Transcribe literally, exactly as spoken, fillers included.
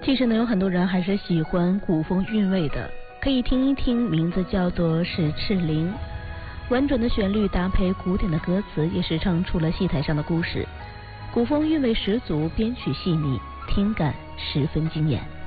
其实呢，有很多人还是喜欢古风韵味的，可以听一听，名字叫做是赤灵。婉转的旋律搭配古典的歌词，也是唱出了戏台上的故事。古风韵味十足，编曲细腻，听感十分惊艳。